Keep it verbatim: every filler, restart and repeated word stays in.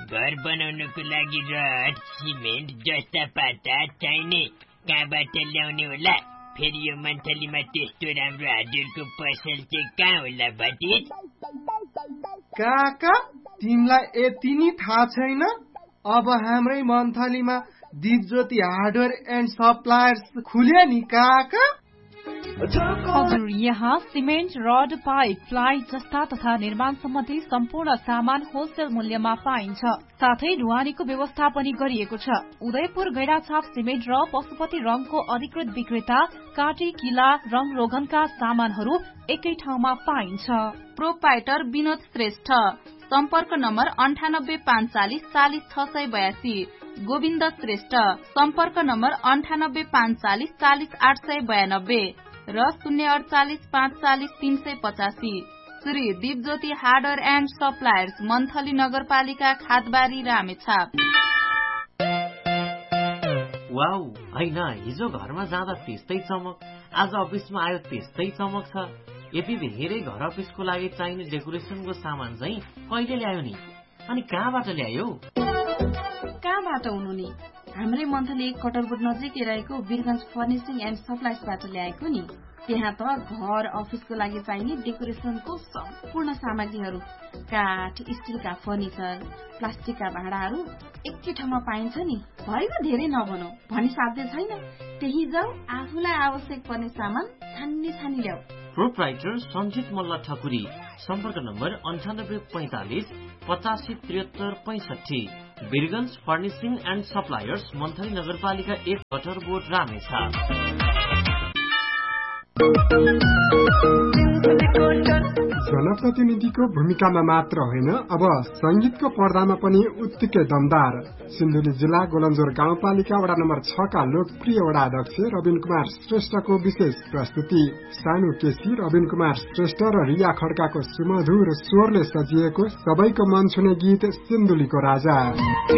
घर बनाउनको लागि रड सिमेन्ट जस्ता पाता चाहिने कहाँबाट ल्याउने होला? फेरि यो मन्थलीमा त्यस्तो राम्रो हार्डवेयरको पसल चाहिँ कहाँ होला भतिज? काका तिमीलाई यति नि थाहा छैन? अब हाम्रै मन्थलीमा दिपज्योति हार्डवेयर एन्ड सप्लायर्स खुल्यो नि काका। हजुर, यहाँ सिमेन्ट, रड, पाइप, प्लाई जस्ता तथा निर्माण सम्बन्धी सम्पूर्ण सामान होलसेल मूल्यमा पाइन्छ। साथै ढुवानीको व्यवस्था पनि गरिएको छ। उदयपुर गैडाछाप सिमेन्ट र पशुपति रङको अधिकृत विक्रेता काटी किला रङ रोगनका सामानहरू एकै ठाउँमा पाइन्छ। प्रोपाइटर विनोद श्रेष्ठ, सम्पर्क नम्बर अन्ठानब्बे पाँच चालिस चालिस छ सय बयासी। गोविन्द श्रेष्ठ, सम्पर्क नम्बर अन्ठानब्बे पाँच चालिस चालिस आठ सय बयानब्बे र शून्य अडचालिस पाँच चालिस तीन सय पचासी। Shri Dipjyoti hardware and suppliers, monthly नगरपालिका, खादबारी, रामेछाप। वाउ, हैन हिजो घरमा जाँदा त्यस्तै चमक, आज अफिसमा आयो त्यस्तै चमक छ। यति धेरै घर अफिसको लागि चाहिने डेकोरेसनको सामान चाहिँ कहिले ल्यायो नि? अनि कहाँबाट ल्यायो? कहाँबाट हुनु नि? हाम्रै मन्थली एक कटरबोट नजिकै रहेको वीरगञ्ज फर्निसिङ एन्ड सप्लाइजबाट ल्याएको नि। त्यहाँ त घर अफिसको लागि चाहिने डेकोरेसनको सम्पूर्ण सामग्रीहरू, काठ, स्टिलका फर्निचर, प्लास्टिकका भाँडाहरू एकै ठाउँमा पाइन्छ नि। भएन धेरै नभनौ, भनी साध्य छैन। त्यही जाऊ, आफूलाई आवश्यक पर्ने सामान छान्ने छानी ल्याऊ। प्रोप्राइटर सञ्जित मल्ल ठकुरी, सम्पर्क नम्बर अन्ठानब्बे पैंतालिस पचासी त्रिहत्तर पैंसठी। Birgunj furnishing and suppliers, monthly नगरपालिका एक, कटरबोट, रामेछाप। जनप्रतिनिधिको भूमिकामा मात्र होइन, अब संगीतको पर्दामा पनि उत्तिकै दमदार। सिन्धुली जिल्ला गोलन्जोर गाउँपालिका वडा नम्बर छ का लोकप्रिय वडा अध्यक्ष रविन कुमार श्रेष्ठको विशेष प्रस्तुति। सानु केसी, रविन कुमार श्रेष्ठ र रिया खड्काको सुमधुर स्वरले सजिएको सबैको मन छुने गीत सिन्धुलीको राजा।